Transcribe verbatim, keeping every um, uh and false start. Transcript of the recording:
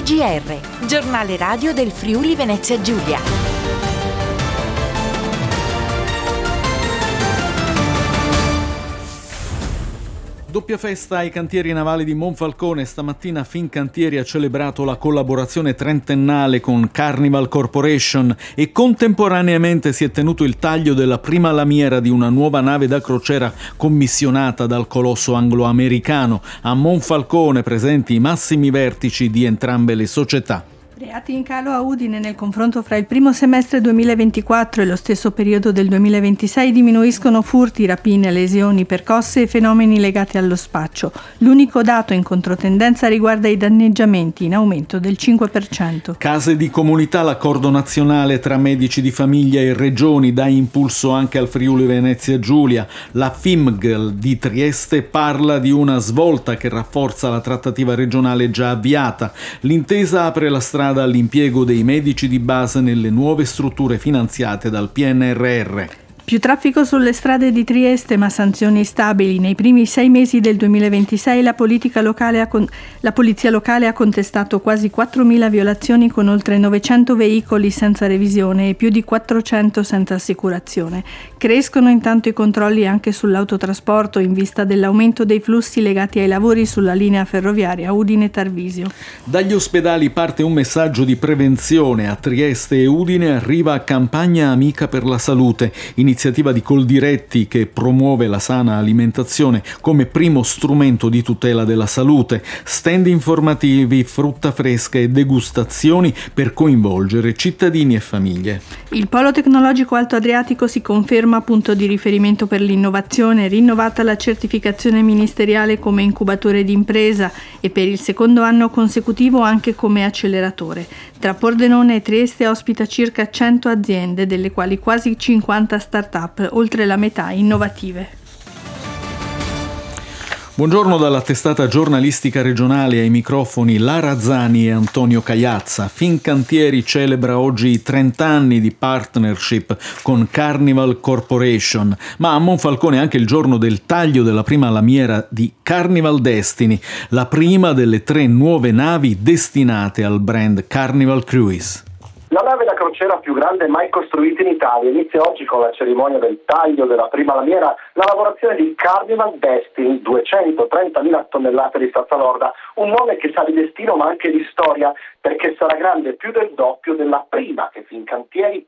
G R, giornale radio del Friuli Venezia Giulia. Doppia festa ai cantieri navali di Monfalcone. Stamattina Fincantieri ha celebrato la collaborazione trentennale con Carnival Corporation e contemporaneamente si è tenuto il taglio della prima lamiera di una nuova nave da crociera commissionata dal colosso anglo-americano. A Monfalcone presenti i massimi vertici di entrambe le società. Reati in calo a Udine. Nel confronto fra il primo semestre duemilaventiquattro e lo stesso periodo del duemilaventisei diminuiscono furti, rapine, lesioni, percosse e fenomeni legati allo spaccio. L'unico dato in controtendenza riguarda i danneggiamenti, in aumento del cinque per cento. Case di comunità. L'accordo nazionale tra medici di famiglia e regioni dà impulso anche al Friuli Venezia Giulia. La F I M G L di Trieste parla di una svolta che rafforza la trattativa regionale già avviata. L'intesa apre la strada all'impiego dei medici di base nelle nuove strutture finanziate dal P N R R. Più traffico sulle strade di Trieste, ma sanzioni stabili. Nei primi sei mesi del duemilaventisei la, politica locale ha con... la polizia locale ha contestato quasi quattromila violazioni con oltre novecento veicoli senza revisione e più di quattrocento senza assicurazione. Crescono intanto i controlli anche sull'autotrasporto in vista dell'aumento dei flussi legati ai lavori sulla linea ferroviaria Udine-Tarvisio. Dagli ospedali parte un messaggio di prevenzione. A Trieste e Udine arriva Campagna Amica per la Salute, iniziativa di Coldiretti che promuove la sana alimentazione come primo strumento di tutela della salute, stand informativi, frutta fresca e degustazioni per coinvolgere cittadini e famiglie. Il Polo Tecnologico Alto Adriatico si conferma punto di riferimento per l'innovazione, rinnovata la certificazione ministeriale come incubatore d'impresa e per il secondo anno consecutivo anche come acceleratore. Tra Pordenone e Trieste ospita circa cento aziende, delle quali quasi cinquanta start-up, oltre la metà innovative. Buongiorno dalla testata giornalistica regionale, ai microfoni Lara Zani e Antonio Cagliazza. Fincantieri celebra oggi i trenta anni di partnership con Carnival Corporation, ma a Monfalcone è anche il giorno del taglio della prima lamiera di Carnival Destiny, la prima delle tre nuove navi destinate al brand Carnival Cruise. La nave da crociera più grande mai costruita in Italia inizia oggi con la cerimonia del taglio della prima lamiera la lavorazione di Carnival Destiny, duecentotrentamila tonnellate di stazza lorda, un nome che sa di destino ma anche di storia, perché sarà grande più del doppio della prima che Fincantieri